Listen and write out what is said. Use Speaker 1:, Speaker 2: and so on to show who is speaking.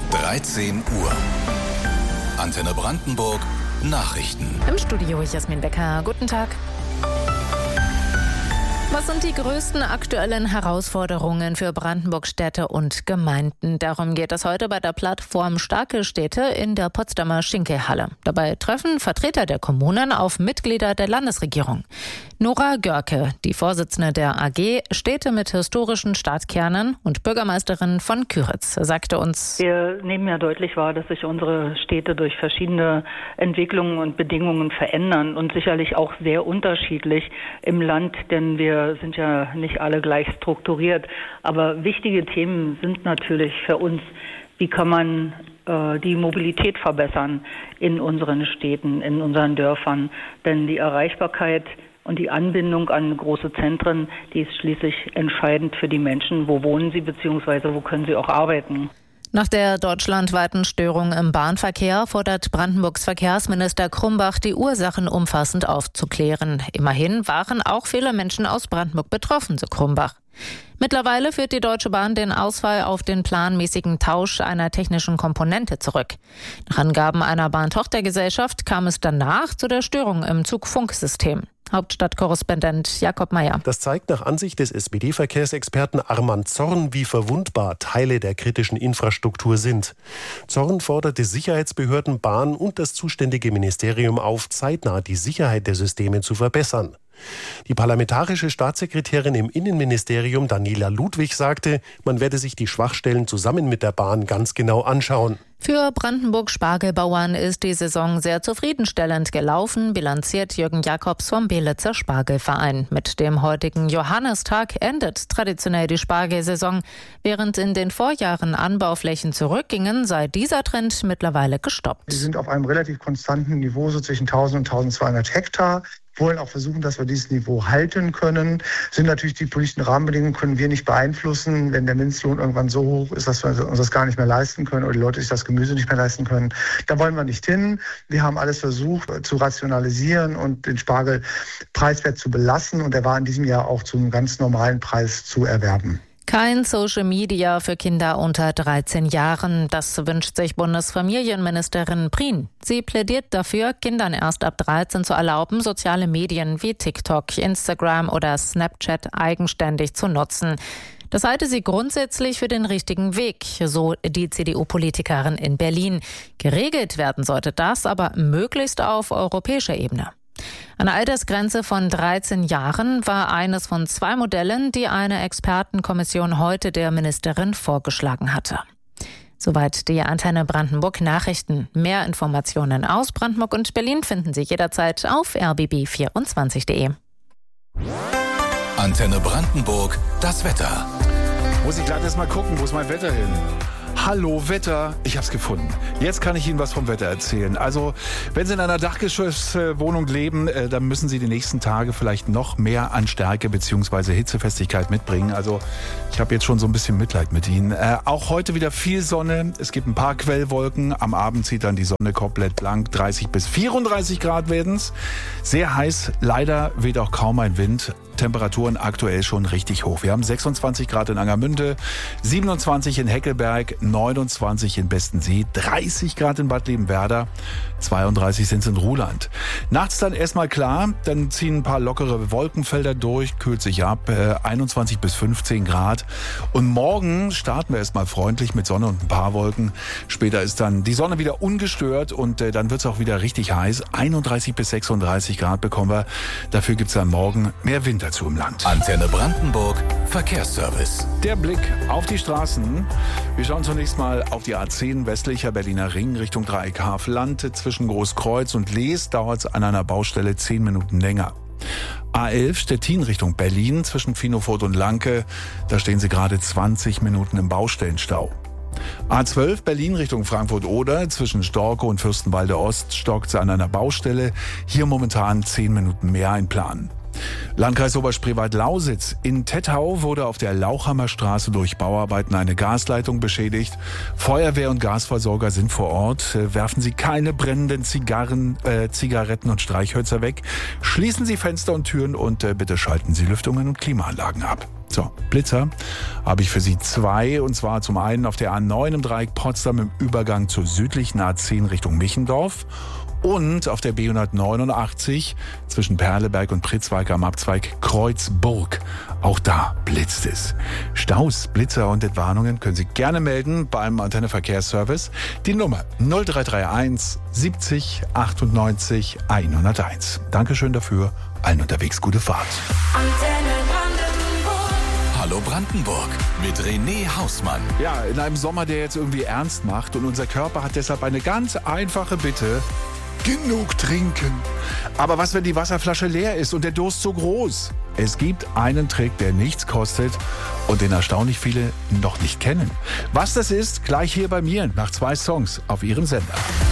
Speaker 1: 13 Uhr. Antenne Brandenburg Nachrichten.
Speaker 2: Im Studio Jasmin Becker. Guten Tag. Was sind die größten aktuellen Herausforderungen für Brandenburg-Städte und Gemeinden? Darum geht es heute bei der Plattform Starke Städte in der Potsdamer Schinkelhalle. Dabei treffen Vertreter der Kommunen auf Mitglieder der Landesregierung. Nora Görke, die Vorsitzende der AG Städte mit historischen Stadtkernen und Bürgermeisterin von Kyritz, sagte uns:
Speaker 3: Wir nehmen ja deutlich wahr, dass sich unsere Städte durch verschiedene Entwicklungen und Bedingungen verändern und sicherlich auch sehr unterschiedlich im Land, denn wir sind ja nicht alle gleich strukturiert. Aber wichtige Themen sind natürlich für uns, wie kann man die Mobilität verbessern in unseren Städten, in unseren Dörfern. Denn die Erreichbarkeit und die Anbindung an große Zentren, die ist schließlich entscheidend für die Menschen. Wo wohnen sie bzw. wo können sie auch arbeiten?
Speaker 2: Nach der deutschlandweiten Störung im Bahnverkehr fordert Brandenburgs Verkehrsminister Krumbach, die Ursachen umfassend aufzuklären. Immerhin waren auch viele Menschen aus Brandenburg betroffen, so Krumbach. Mittlerweile führt die Deutsche Bahn den Ausfall auf den planmäßigen Tausch einer technischen Komponente zurück. Nach Angaben einer Bahntochtergesellschaft kam es danach zu der Störung im Zugfunksystem. Hauptstadtkorrespondent Jakob Meyer.
Speaker 4: Das zeigt nach Ansicht des SPD-Verkehrsexperten Armand Zorn, wie verwundbar Teile der kritischen Infrastruktur sind. Zorn fordert die Sicherheitsbehörden, Bahn und das zuständige Ministerium auf, zeitnah die Sicherheit der Systeme zu verbessern. Die parlamentarische Staatssekretärin im Innenministerium Daniela Ludwig sagte, man werde sich die Schwachstellen zusammen mit der Bahn ganz genau anschauen.
Speaker 2: Für Brandenburg-Spargelbauern ist die Saison sehr zufriedenstellend gelaufen, bilanziert Jürgen Jakobs vom Belitzer Spargelverein. Mit dem heutigen Johannistag endet traditionell die Spargelsaison. Während in den Vorjahren Anbauflächen zurückgingen, sei dieser Trend mittlerweile gestoppt.
Speaker 5: Sie sind auf einem relativ konstanten Niveau, so zwischen 1000 und 1200 Hektar. Wollen auch versuchen, dass wir dieses Niveau halten können. Sind natürlich die politischen Rahmenbedingungen, können wir nicht beeinflussen. Wenn der Mindestlohn irgendwann so hoch ist, dass wir uns das gar nicht mehr leisten können oder die Leute sich das Gemüse nicht mehr leisten können, da wollen wir nicht hin. Wir haben alles versucht zu rationalisieren und den Spargel preiswert zu belassen. Und er war in diesem Jahr auch zu einem ganz normalen Preis zu erwerben.
Speaker 2: Kein Social Media für Kinder unter 13 Jahren. Das wünscht sich Bundesfamilienministerin Prien. Sie plädiert dafür, Kindern erst ab 13 zu erlauben, soziale Medien wie TikTok, Instagram oder Snapchat eigenständig zu nutzen. Das halte sie grundsätzlich für den richtigen Weg, so die CDU-Politikerin in Berlin. Geregelt werden sollte das aber möglichst auf europäischer Ebene. Eine Altersgrenze von 13 Jahren war eines von 2 Modellen, die eine Expertenkommission heute der Ministerin vorgeschlagen hatte. Soweit die Antenne Brandenburg Nachrichten. Mehr Informationen aus Brandenburg und Berlin finden Sie jederzeit auf rbb24.de.
Speaker 1: Antenne Brandenburg, das Wetter.
Speaker 6: Muss ich gleich erst mal gucken, wo ist mein Wetter hin? Hallo Wetter, ich hab's gefunden. Jetzt kann ich Ihnen was vom Wetter erzählen. Also, wenn Sie in einer Dachgeschosswohnung leben, dann müssen Sie die nächsten Tage vielleicht noch mehr an Stärke bzw. Hitzefestigkeit mitbringen. Also, ich habe jetzt schon so ein bisschen Mitleid mit Ihnen. Auch heute wieder viel Sonne. Es gibt ein paar Quellwolken. Am Abend zieht dann die Sonne komplett blank. 30 bis 34 Grad werden's. Sehr heiß. Leider weht auch kaum ein Wind. Temperaturen aktuell schon richtig hoch. Wir haben 26 Grad in Angermünde, 27 in Heckelberg, 29 in Bestensee, 30 Grad in Bad Liebenwerda, 32 sind es in Ruhland. Nachts dann erstmal klar, dann ziehen ein paar lockere Wolkenfelder durch, kühlt sich ab, 21 bis 15 Grad. Und morgen starten wir erstmal freundlich mit Sonne und ein paar Wolken. Später ist dann die Sonne wieder ungestört und dann wird es auch wieder richtig heiß. 31 bis 36 Grad bekommen wir. Dafür gibt es dann morgen mehr Wind dazu im Land.
Speaker 1: Antenne Brandenburg Verkehrsservice.
Speaker 6: Der Blick auf die Straßen. Wir schauen zunächst mal auf die A10 westlicher Berliner Ring Richtung Dreieck Havelland. Zwischen Großkreuz und Lees dauert es an einer Baustelle 10 Minuten länger. A11 Stettin Richtung Berlin zwischen Finofurt und Lanke. Da stehen Sie gerade 20 Minuten im Baustellenstau. A12 Berlin Richtung Frankfurt-Oder zwischen Storkow und Fürstenwalde Ost stockt es an einer Baustelle. Hier momentan 10 Minuten mehr einplanen. Landkreis Oberspreewald-Lausitz. In Tettau wurde auf der Lauchhammer Straße durch Bauarbeiten eine Gasleitung beschädigt. Feuerwehr und Gasversorger sind vor Ort. Werfen Sie keine brennenden Zigaretten und Streichhölzer weg. Schließen Sie Fenster und Türen und bitte schalten Sie Lüftungen und Klimaanlagen ab. So, Blitzer habe ich für Sie 2, und zwar zum einen auf der A9 im Dreieck Potsdam im Übergang zur südlichen A10 Richtung Michendorf und auf der B189 zwischen Perleberg und Pritzwalk am Abzweig Kreuzburg. Auch da blitzt es. Staus, Blitzer und Entwarnungen können Sie gerne melden beim Antenne Verkehrsservice. Die Nummer 0331 70 98 101. Dankeschön dafür. Allen unterwegs gute Fahrt.
Speaker 1: Hallo Brandenburg mit René Hausmann.
Speaker 6: Ja, in einem Sommer, der jetzt irgendwie ernst macht, und unser Körper hat deshalb eine ganz einfache Bitte: genug trinken. Aber was, wenn die Wasserflasche leer ist und der Durst so groß? Es gibt einen Trick, der nichts kostet und den erstaunlich viele noch nicht kennen. Was das ist, gleich hier bei mir nach 2 Songs auf Ihrem Sender.